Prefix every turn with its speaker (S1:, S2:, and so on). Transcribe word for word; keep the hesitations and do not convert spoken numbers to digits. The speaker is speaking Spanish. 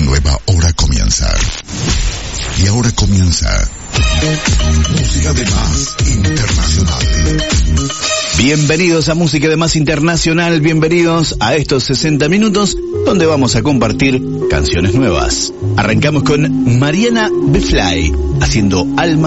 S1: nueva hora comienza. Y ahora comienza Música de Más Internacional.
S2: Bienvenidos a Música de Más Internacional, bienvenidos a estos sesenta minutos donde vamos a compartir canciones nuevas. Arrancamos con Mariana Befly haciendo Alma